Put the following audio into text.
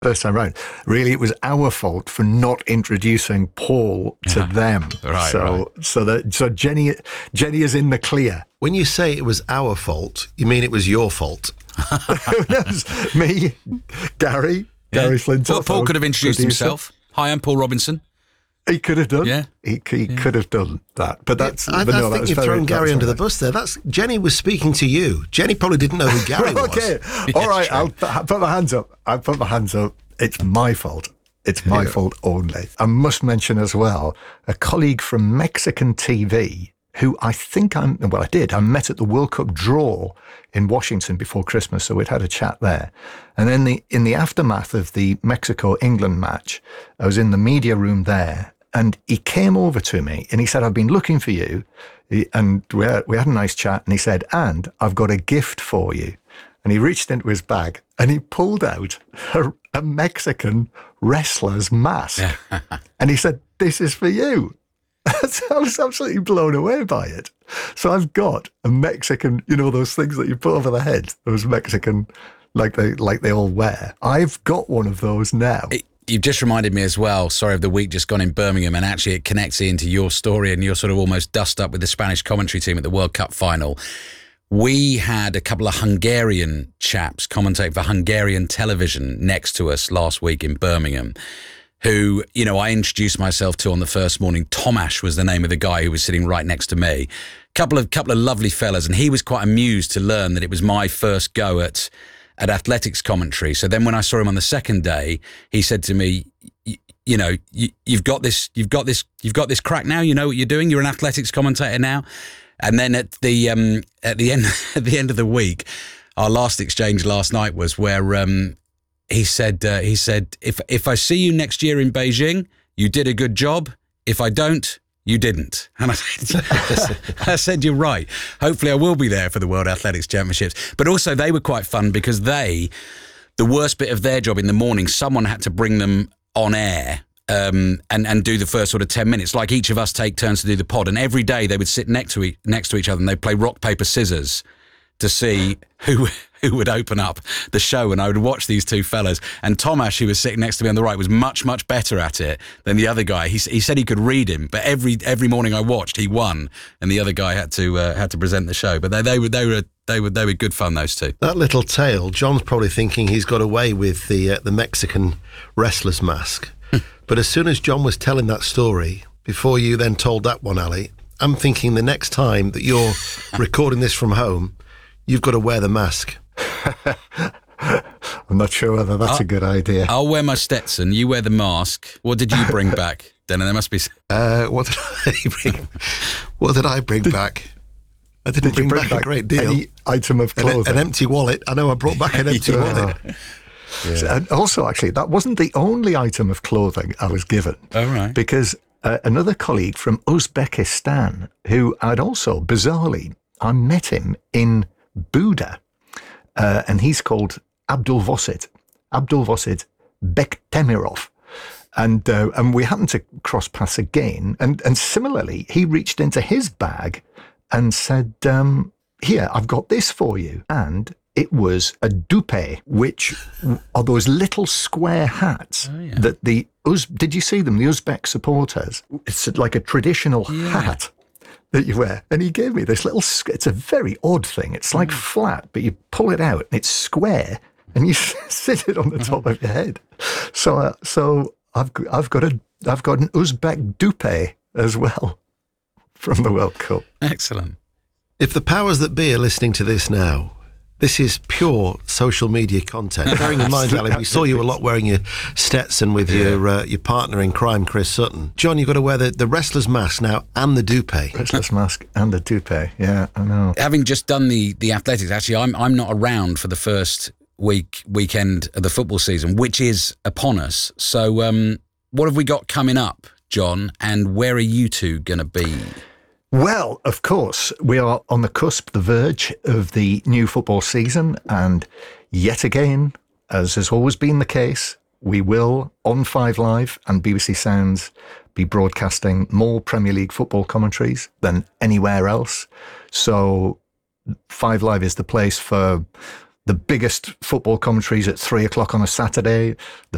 first time round. Really, it was our fault for not introducing Paul to them. So Jenny is in the clear. When you say it was our fault, you mean it was your fault? It was me, Gary Flintoff. Well, Paul could have introduced himself. Hi, I'm Paul Robinson. He could have done. Yeah. He could have done that. But that's... I think you've thrown Gary under the bus there. Jenny was speaking to you. Jenny probably didn't know who Gary was. Okay. All right. I'll put my hands up. It's my fault. It's my fault only. I must mention as well, a colleague from Mexican TV who I met at the World Cup draw in Washington before Christmas, so we'd had a chat there. And then in the aftermath of the Mexico-England match, I was in the media room there, and he came over to me and he said, I've been looking for you. And we had a nice chat, and he said, and I've got a gift for you. And he reached into his bag and he pulled out a Mexican wrestler's mask. And he said, this is for you. I was absolutely blown away by it. So I've got a Mexican, those things that you put over the head, those Mexican, like they all wear. I've got one of those now. You've just reminded me as well, sorry, of the week just gone in Birmingham, and actually it connects into your story and your sort of almost dust up with the Spanish commentary team at the World Cup final. We had a couple of Hungarian chaps commentate for Hungarian television next to us last week in Birmingham, who, I introduced myself to on the first morning. Tomasz was the name of the guy who was sitting right next to me. Couple of lovely fellas, and he was quite amused to learn that it was my first go at athletics commentary. So then when I saw him on the second day, he said to me, you've got this crack now. You know what you're doing. You're an athletics commentator now. And then at the end of the week, our last exchange last night was where he said if I see you next year in Beijing, you did a good job. If I don't, you didn't. And I said, you're right. Hopefully I will be there for the World Athletics Championships. But also they were quite fun because the worst bit of their job in the morning, someone had to bring them on air and do the first sort of 10 minutes. Like each of us take turns to do the pod. And every day they would sit next to each other and they'd play rock, paper, scissors to see who would open up the show. And I would watch these two fellas. And Tomasz, who was sitting next to me on the right, was much, much better at it than the other guy. He said he could read him, but every morning I watched, he won, and the other guy had to present the show. But they were good fun, those two. That little tale, John's probably thinking he's got away with the Mexican wrestler's mask. But as soon as John was telling that story, before you then told that one, Ali, I'm thinking the next time that you're recording this from home, you've got to wear the mask. I'm not sure whether that's a good idea. I'll wear my Stetson. You wear the mask. What did you bring back, Denner? There must be... What did I bring back? I didn't bring back a great deal. Any item of clothing? An empty wallet. I know I brought back an empty wallet. Yeah. And also, actually, that wasn't the only item of clothing I was given. Oh, right. Because another colleague from Uzbekistan, who I'd also, bizarrely, I met him in Buda, and he's called Abdul Vosit Bektemirov. And we happened to cross paths again. And similarly, he reached into his bag and said, here, I've got this for you. And it was a dupe, which are those little square hats that did you see them? The Uzbek supporters. It's like a traditional hat that you wear. And he gave me this little, it's a very odd thing. It's like flat, but you pull it out and it's square and you sit it on the top of your head. So I've got an Uzbek dupe as well from the World Cup. Excellent. If the powers that be are listening to this now, this is pure social media content. Bearing in mind, Ali, we saw you a lot wearing your Stetson with your partner in crime, Chris Sutton. John, you've got to wear the wrestler's mask now and the dupe. Wrestler's mask and the dupe, yeah, I know. Having just done the athletics, actually, I'm not around for the first weekend of the football season, which is upon us. So what have we got coming up, John, and where are you two going to be? Well, of course, we are on the cusp, the verge of the new football season. And yet again, as has always been the case, we will, on 5 Live and BBC Sounds, be broadcasting more Premier League football commentaries than anywhere else. So 5 Live is the place for the biggest football commentaries at 3 o'clock on a Saturday, the